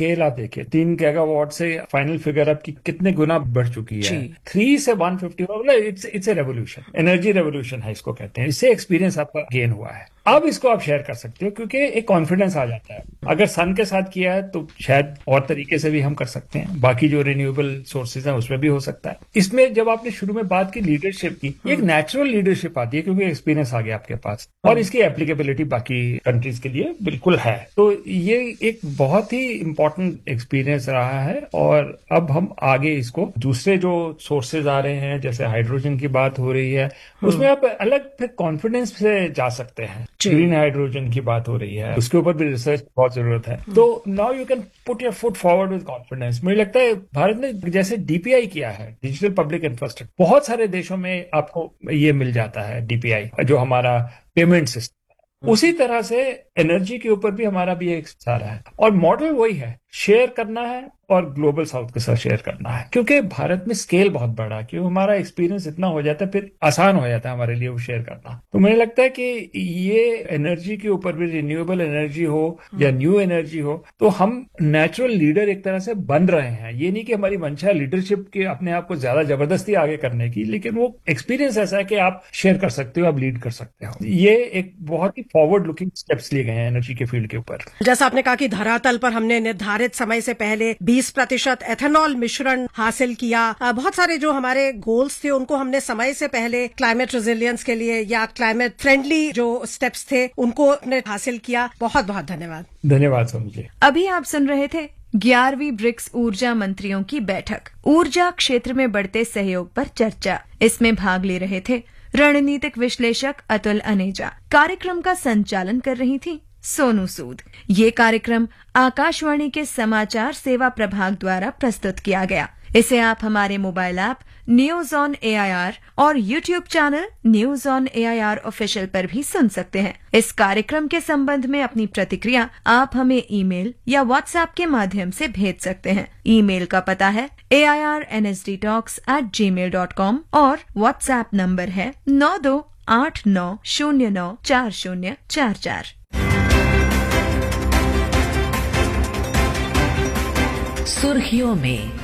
Scale आप देखिए, 3 gigawatt से फाइनल फिगर अब की कितने गुना बढ़ चुकी है। 3 से 150, मतलब it's a revolution, energy revolution है इसको कहते हैं। इससे एक्सपीरियंस आपका गेन हुआ है। अब इसको आप शेयर कर सकते हो क्योंकि एक कॉन्फिडेंस आ जाता है। अगर सन के साथ किया है तो शायद और तरीके से भी हम कर सकते हैं, बाकी जो रिन्यूएबल सोर्सेज हैं उसमें भी हो सकता है। इसमें जब आपने शुरू में बात की लीडरशिप की, एक नेचुरल लीडरशिप आती है क्योंकि एक्सपीरियंस आ गया आपके पास, और इसकी एप्लीकेबिलिटी बाकी कंट्रीज के लिए बिल्कुल है। तो ये एक बहुत ही इंपॉर्टेंट एक्सपीरियंस रहा है। और अब हम आगे इसको दूसरे जो सोर्सेज आ रहे हैं, जैसे हाइड्रोजन की बात हो रही है, उसमें आप अलग फिर कॉन्फिडेंस से जा सकते हैं। ग्रीन हाइड्रोजन की बात हो रही है, उसके ऊपर भी रिसर्च बहुत जरूरत है। तो now you can put your foot forward with confidence. मुझे लगता है भारत ने जैसे डीपीआई किया है, डिजिटल पब्लिक इंफ्रास्ट्रक्चर, बहुत सारे देशों में आपको ये मिल जाता है डीपीआई, जो हमारा पेमेंट सिस्टम। उसी तरह से एनर्जी के ऊपर भी हमारा भी एक सारा है, और मॉडल वही है, शेयर करना है और ग्लोबल साउथ के साथ शेयर करना है। क्योंकि भारत में स्केल बहुत बड़ा है, क्योंकि हमारा एक्सपीरियंस इतना हो जाता है, फिर आसान हो जाता है हमारे लिए वो शेयर करना। तो मुझे लगता है कि ये एनर्जी के ऊपर भी, रिन्यूएबल एनर्जी हो या न्यू एनर्जी हो, तो हम नेचुरल लीडर एक तरह से बन रहे हैं। ये नहीं कि हमारी मंशा लीडरशिप के अपने आप को ज्यादा जबरदस्ती आगे करने की, लेकिन वो एक्सपीरियंस ऐसा है कि आप शेयर कर सकते हो, आप लीड कर सकते हो। ये एक बहुत ही फॉरवर्ड लुकिंग स्टेप्स लिए गए हैं एनर्जी के फील्ड के ऊपर। जैसा आपने कहा कि धरातल पर हमने निर्धारित समय से पहले 20% एथेनॉल मिश्रण हासिल किया। बहुत सारे जो हमारे गोल्स थे उनको हमने समय से पहले क्लाइमेट रेजिलियंस के लिए या क्लाइमेट फ्रेंडली जो स्टेप्स थे उनको हमने हासिल किया। बहुत बहुत धन्यवाद। धन्यवाद समझे। अभी आप सुन रहे थे 11वीं ब्रिक्स ऊर्जा मंत्रियों की बैठक, ऊर्जा क्षेत्र में बढ़ते सहयोग पर चर्चा। इसमें भाग ले रहे थे रणनीतिक विश्लेषक अतुल अनेजा। कार्यक्रम का संचालन कर रही थी सोनू सूद। ये कार्यक्रम आकाशवाणी के समाचार सेवा प्रभाग द्वारा प्रस्तुत किया गया। इसे आप हमारे mobile app news on AIR और YouTube channel news on AIR official पर भी सुन सकते हैं। इस कार्यक्रम के संबंध में अपनी प्रतिक्रिया आप हमें ईमेल या WhatsApp के माध्यम से भेज सकते हैं। ईमेल का पता है airnsdtalks@gmail.com और WhatsApp नंबर है 9289094044। सुर्खियों में